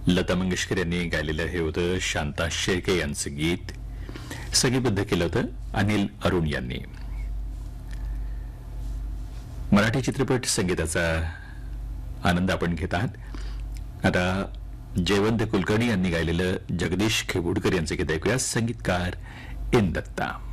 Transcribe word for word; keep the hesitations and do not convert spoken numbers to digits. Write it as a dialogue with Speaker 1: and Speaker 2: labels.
Speaker 1: लता मंगेशकर यांनी गायलेलं हे होतं शांता शेळके यांचं गीत. संगीतबद्ध केलं होतं अनिल अरुण यांनी. मराठी चित्रपट संगीताचा आनंद आपण घेत आहात. आता जयवंत कुलकर्णी यांनी गायलेलं जगदीश खेबुडकर यांचं गीत ऐकूया. संगीतकार एन दत्ता.